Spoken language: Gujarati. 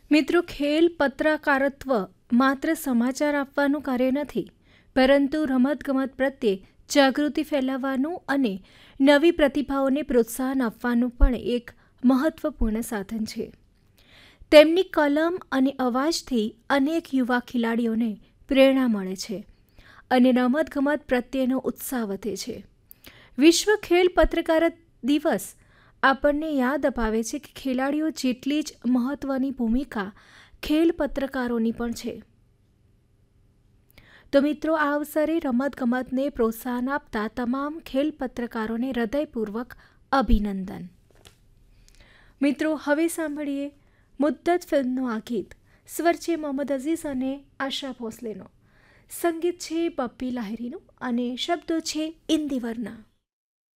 મિત્રો, ખેલ પત્રકારત્વ માત્ર સમાચાર આપવાનું કાર્ય નથી, પરંતુ રમતગમત પ્રત્યે જાગૃતિ ફેલાવવાનું અને નવી પ્રતિભાઓને પ્રોત્સાહન આપવાનું પણ એક મહત્વપૂર્ણ સાધન છે. તેમની કલમ અને અવાજથી અનેક યુવા ખેલાડીઓને પ્રેરણા મળે છે અને રમતગમત પ્રત્યેનો ઉત્સાહ વધે છે. વિશ્વ ખેલ પત્રકાર દિવસ આપણને યાદ અપાવે છે કે ખેલાડીઓ જેટલી જ મહત્ત્વની ભૂમિકા ખેલ પત્રકારોની પણ છે. તો મિત્રો, આ અવસરે રમતગમતને પ્રોત્સાહન આપતા તમામ ખેલ પત્રકારોને હૃદયપૂર્વક અભિનંદન. મિત્રો, હવે સાંભળીએ મુદ્દત ફિલ્મનું આ ગીત. સ્વર છે મોહમ્મદ અઝીઝ અને આશા ભોસલેનો, સંગીત છે પપ્પી લાહિરીનું અને શબ્દો છે ઇન્દિવરના.